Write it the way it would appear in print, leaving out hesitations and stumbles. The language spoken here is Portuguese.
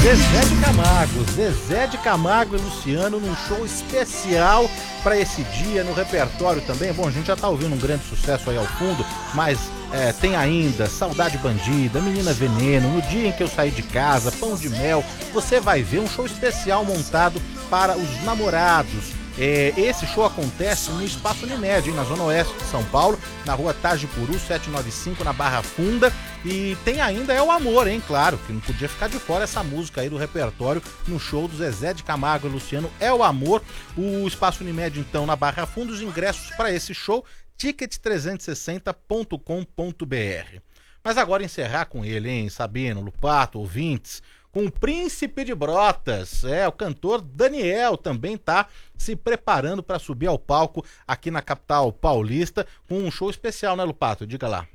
Zezé de Camargo e Luciano num show especial para esse dia, no repertório também. Bom, a gente já tá ouvindo um grande sucesso aí ao fundo, mas tem ainda Saudade Bandida, Menina Veneno, No Dia em que Eu Saí de Casa, Pão de Mel. Você vai ver um show especial montado para os namorados. Esse show acontece no Espaço Unimed, na Zona Oeste de São Paulo, na rua Tajipuru, 795, na Barra Funda. E tem ainda É o Amor, hein? Claro, que não podia ficar de fora essa música aí do repertório no show do Zezé de Camargo e Luciano, É o Amor. O Espaço Unimed, então, na Barra Funda, os ingressos para esse show, ticket360.com.br. Mas agora encerrar com ele, hein, Sabino, Lupato, ouvintes, com o Príncipe de Brotas. O cantor Daniel também tá se preparando para subir ao palco aqui na capital paulista com um show especial, né, Lupato? Diga lá.